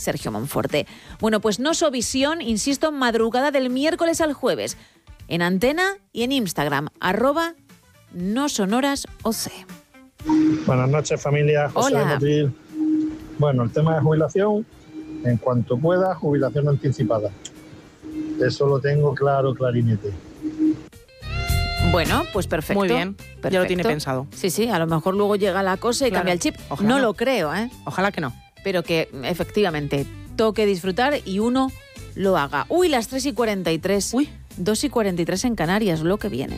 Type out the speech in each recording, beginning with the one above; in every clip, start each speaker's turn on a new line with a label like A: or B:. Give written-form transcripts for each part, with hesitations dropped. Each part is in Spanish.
A: Sergio Monforte. Bueno, pues Nosovisión, insisto, madrugada del miércoles al jueves, en Antena y en Instagram, @noshonorasOC.
B: Buenas noches, familia. José de Motril. Bueno, el tema de jubilación, en cuanto pueda, jubilación anticipada. Eso lo tengo claro, clarinete.
A: Bueno, pues perfecto.
C: Muy bien,
A: perfecto.
C: Ya lo tiene pensado.
A: Sí, a lo mejor luego llega la cosa y cambia el chip.
C: Ojalá
A: no lo creo, ¿eh?
C: Ojalá que no.
A: Pero que efectivamente toque disfrutar y uno lo haga. Uy, las 3:43.
C: Uy.
A: 2:43 en Canarias, lo que viene.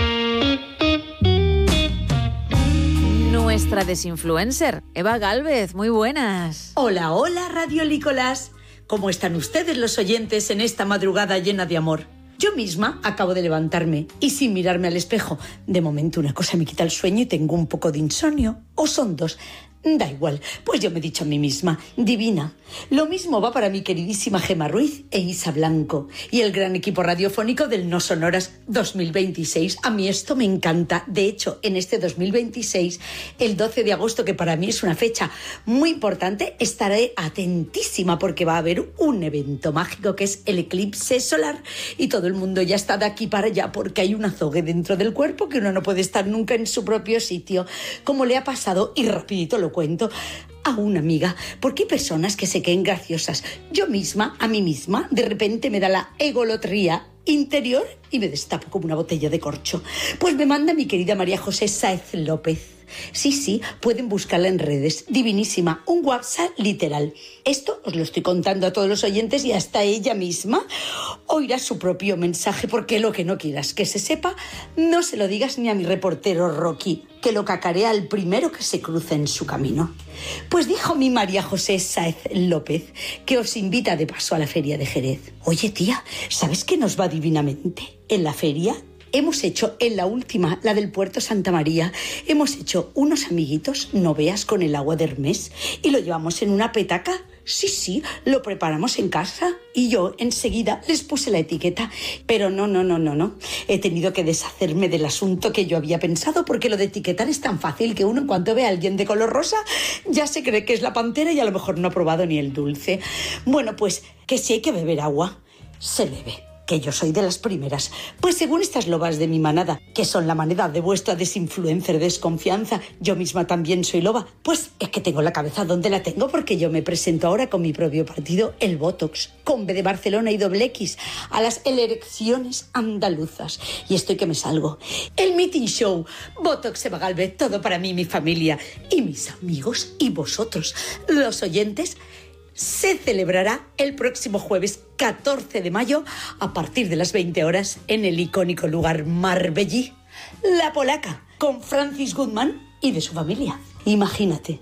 A: Nuestra desinfluencer, Eva Gálvez, muy buenas.
D: Hola, hola, radiolícolas. ¿Cómo están ustedes los oyentes en esta madrugada llena de amor? Yo misma acabo de levantarme y sin mirarme al espejo. De momento una cosa me quita el sueño y tengo un poco de insomnio. ¿O son dos? Da igual, pues yo me he dicho a mí misma, divina. Lo mismo va para mi queridísima Gemma Ruiz e Isa Blanco y el gran equipo radiofónico del No Sonoras 2026. A mí esto me encanta. De hecho, en este 2026, el 12 de agosto, que para mí es una fecha muy importante, estaré atentísima porque va a haber un evento mágico que es el eclipse solar y todo el mundo ya está de aquí para allá porque hay un azogue dentro del cuerpo que uno no puede estar nunca en su propio sitio, como le ha pasado, y rapidito lo cuento, a una amiga, porque hay personas que se creen graciosas. Yo misma, a mí misma, de repente me da la egolotría interior y me destapo como una botella de corcho. Pues me manda mi querida María José Sáez López. Sí, pueden buscarla en redes. Divinísima, un WhatsApp literal. Esto os lo estoy contando a todos los oyentes y hasta ella misma oirá su propio mensaje, porque lo que no quieras que se sepa, no se lo digas ni a mi reportero Rocky, que lo cacarea al primero que se cruce en su camino. Pues dijo mi María José Sáez López que os invita de paso a la feria de Jerez. Oye, tía, ¿sabes que nos va divinamente? En la feria hemos hecho, en la última, la del Puerto Santa María, hemos hecho unos amiguitos, no veas, con el agua de Hermes, y lo llevamos en una petaca. Sí, lo preparamos en casa y yo enseguida les puse la etiqueta. Pero no. He tenido que deshacerme del asunto que yo había pensado, porque lo de etiquetar es tan fácil que uno, en cuanto ve a alguien de color rosa, ya se cree que es la pantera y a lo mejor no ha probado ni el dulce. Bueno, pues que si hay que beber agua, se bebe. Que yo soy de las primeras. Pues según estas lobas de mi manada, que son la manada de vuestra desinfluencer desconfianza, yo misma también soy loba, pues es que tengo la cabeza donde la tengo, porque yo me presento ahora con mi propio partido, el Votox, con B de Barcelona y doble X, a las elecciones andaluzas. Y estoy que me salgo. El meeting show, Votox Eva Gálvez, todo para mí, mi familia y mis amigos y vosotros, los oyentes, se celebrará el próximo jueves 14 de mayo a partir de las 20 horas en el icónico lugar Marbellí, La Polaca, con Francis Goodman y de su familia. Imagínate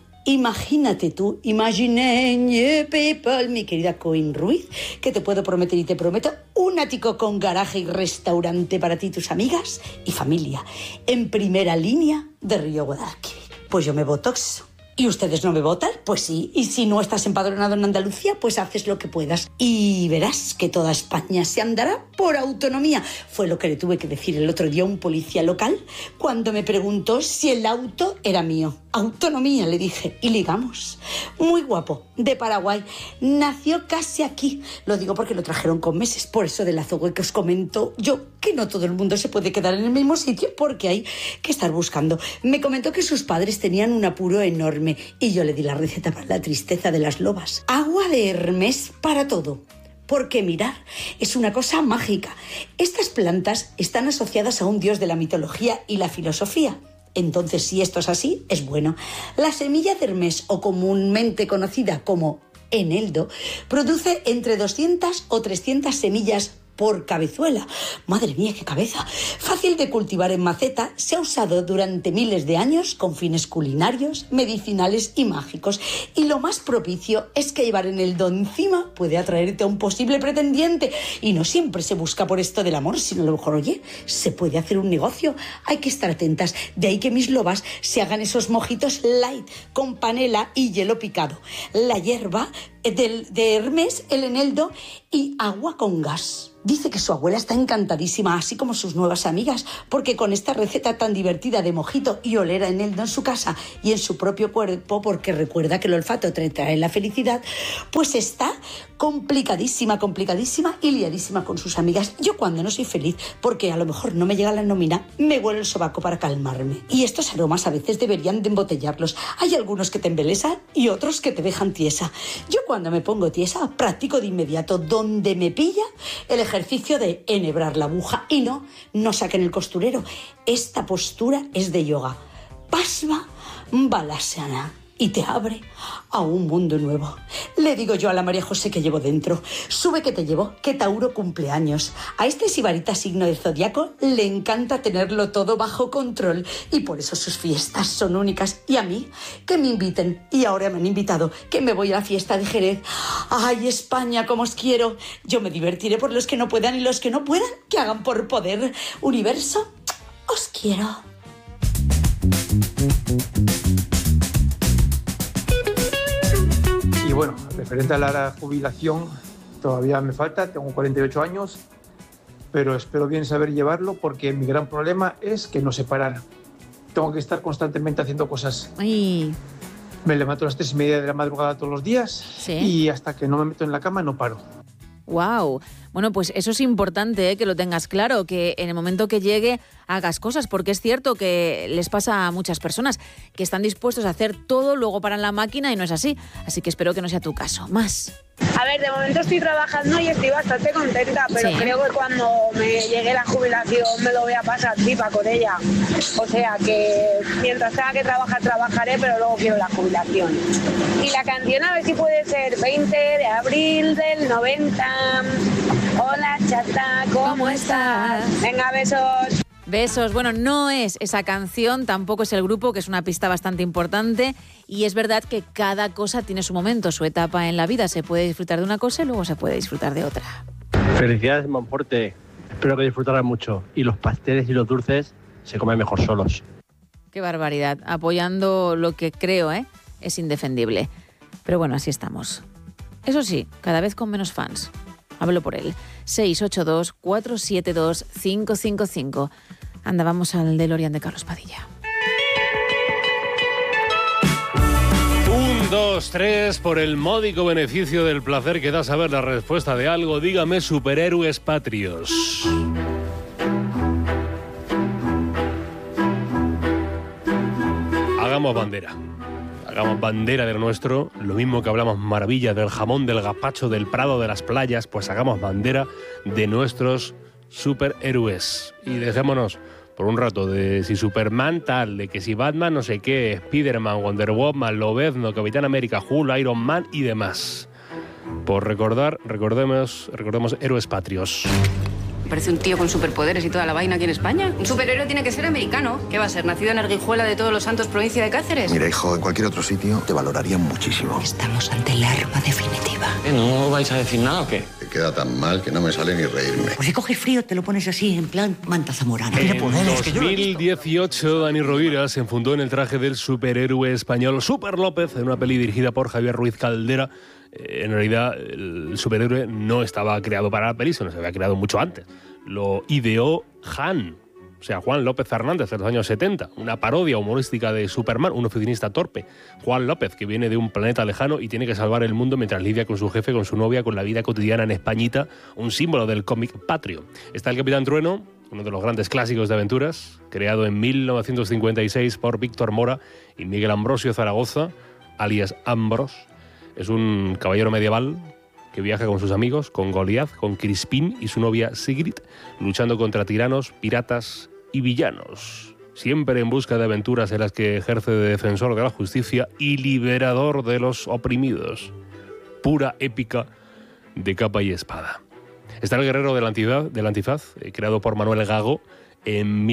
D: tú, imagine people, mi querida Coin Ruiz, que te puedo prometer y te prometo un ático con garaje y restaurante para ti, tus amigas y familia, en primera línea de Río Guadalquivir. Pues yo me Botox. ¿Y ustedes no me votan? Pues sí. Y si no estás empadronado en Andalucía, pues haces lo que puedas. Y verás que toda España se andará por autonomía. Fue lo que le tuve que decir el otro día a un policía local cuando me preguntó si el auto era mío. Autonomía, le dije. Y ligamos. Muy guapo, de Paraguay. Nació casi aquí. Lo digo porque lo trajeron con meses. Por eso del azogue que os comento yo, que no todo el mundo se puede quedar en el mismo sitio porque hay que estar buscando. Me comentó que sus padres tenían un apuro enorme y yo le di la receta para la tristeza de las lobas. Agua de Hermes para todo. Porque mirar, es una cosa mágica. Estas plantas están asociadas a un dios de la mitología y la filosofía. Entonces, si esto es así, es bueno. La semilla de Hermes, o comúnmente conocida como eneldo, produce entre 200 o 300 semillas por cabezuela. Madre mía, qué cabeza. Fácil de cultivar en maceta, se ha usado durante miles de años con fines culinarios, medicinales y mágicos. Y lo más propicio es que llevar en el do encima puede atraerte a un posible pretendiente. Y no siempre se busca por esto del amor, sino a lo mejor, oye, se puede hacer un negocio. Hay que estar atentas. De ahí que mis lobas se hagan esos mojitos light con panela y hielo picado. La hierba de Hermès, el eneldo y agua con gas. Dice que su abuela está encantadísima, así como sus nuevas amigas, porque con esta receta tan divertida de mojito y oler a eneldo en su casa y en su propio cuerpo, porque recuerda que el olfato trae la felicidad, pues está complicadísima y liadísima con sus amigas. Yo cuando no soy feliz, porque a lo mejor no me llega la nómina, me huelo el sobaco para calmarme. Y estos aromas a veces deberían de embotellarlos. Hay algunos que te embelesan y otros que te dejan tiesa. Yo cuando me pongo tiesa, practico de inmediato, donde me pilla, el ejercicio de enhebrar la aguja. Y no saquen el costurero. Esta postura es de yoga. Pasva Balasana. Y te abre a un mundo nuevo. Le digo yo a la María José que llevo dentro: sube que te llevo, que Tauro cumpleaños. A este sibarita signo de zodiaco le encanta tenerlo todo bajo control y por eso sus fiestas son únicas. Y a mí, que me inviten. Y ahora me han invitado, que me voy a la fiesta de Jerez. ¡Ay, España, cómo os quiero! Yo me divertiré por los que no puedan y los que no puedan, que hagan por poder. Universo, os quiero.
C: Y bueno, referente a la jubilación, todavía me falta, tengo 48 años, pero espero bien saber llevarlo porque mi gran problema es que no sé parar. Tengo que estar constantemente haciendo cosas.
A: Ay.
C: Me levanto a las 3:30 de la madrugada todos los días, ¿sí? Y hasta que no me meto en la cama no paro.
A: Wow. Bueno, pues eso es importante, que lo tengas claro, que en el momento que llegue hagas cosas, porque es cierto que les pasa a muchas personas que están dispuestos a hacer todo, luego paran la máquina y no es así. Así que espero que no sea tu caso. Más.
E: A ver, de momento estoy trabajando y estoy bastante contenta, pero sí, creo que cuando me llegue la jubilación me lo voy a pasar pipa con ella. O sea que mientras tenga que trabajar, trabajaré, pero luego quiero la jubilación. Y la canción, a ver si puede ser 20 de abril del 90. Hola, chata, ¿cómo estás? Venga, besos.
A: Besos. Bueno, no es esa canción, tampoco es el grupo, que es una pista bastante importante. Y es verdad que cada cosa tiene su momento, su etapa en la vida. Se puede disfrutar de una cosa y luego se puede disfrutar de otra.
F: Felicidades, Monforte. Espero que disfrutaras mucho. Y los pasteles y los dulces se comen mejor solos.
A: Qué barbaridad. Apoyando lo que creo, es indefendible. Pero bueno, así estamos. Eso sí, cada vez con menos fans. Hablo por él. 682-472-555. Anda, vamos al DeLorean de Carlos Padilla.
G: 1, 2, 3, por el módico beneficio del placer que da saber la respuesta de algo, dígame superhéroes patrios. Hagamos bandera. Hagamos bandera de lo nuestro, lo mismo que hablamos maravillas del jamón, del gazpacho, del Prado, de las playas, pues hagamos bandera de nuestros superhéroes. Y dejémonos por un rato de si Superman tal, de que si Batman no sé qué, Spiderman, Wonder Woman, Lobezno, Capitán América, Hulk, Iron Man y demás. Por recordemos héroes patrios.
H: Parece un tío con superpoderes y toda la vaina aquí en España. Un superhéroe tiene que ser americano. ¿Qué va a ser? ¿Nacido en Arguijuela de Todos los Santos, provincia de Cáceres?
I: Mira, hijo, en cualquier otro sitio te valorarían muchísimo.
H: Estamos ante el arma definitiva.
J: ¿No vais a decir nada o qué?
I: Te queda tan mal que no me sale ni reírme.
K: Pues si coges frío te lo pones así, en plan manta zamorana.
G: En 2018, Dani Rovira se enfundó en el traje del superhéroe español Super López en una peli dirigida por Javier Ruiz Caldera. En realidad, el superhéroe no estaba creado para la peli, sino se había creado mucho antes. Lo ideó Juan López Fernández en los años 70, una parodia humorística de Superman, un oficinista torpe, Juan López, que viene de un planeta lejano y tiene que salvar el mundo mientras lidia con su jefe, con su novia, con la vida cotidiana en Españita, un símbolo del cómic patrio. Está el Capitán Trueno, uno de los grandes clásicos de aventuras, creado en 1956 por Víctor Mora y Miguel Ambrosio Zaragoza, alias Ambros. Es un caballero medieval que viaja con sus amigos, con Goliath, con Crispín y su novia Sigrid, luchando contra tiranos, piratas y villanos. Siempre en busca de aventuras en las que ejerce de defensor de la justicia y liberador de los oprimidos. Pura épica de capa y espada. Está el guerrero del antifaz, creado por Manuel Gago en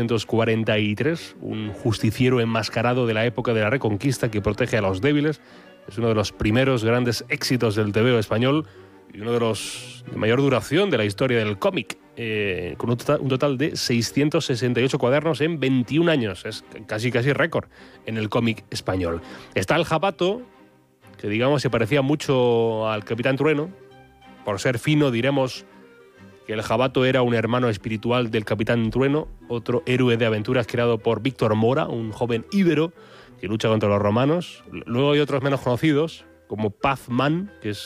G: 1943, un justiciero enmascarado de la época de la Reconquista que protege a los débiles. Es uno de los primeros grandes éxitos del TVO español y uno de los de mayor duración de la historia del cómic, con un total de 668 cuadernos en 21 años. Es casi récord en el cómic español. Está el Jabato, que digamos se parecía mucho al Capitán Trueno. Por ser fino diremos que el jabato era un hermano espiritual del Capitán Trueno, otro héroe de aventuras creado por Víctor Mora, un joven íbero que lucha contra los romanos. Luego hay otros menos conocidos, como Pazman, que es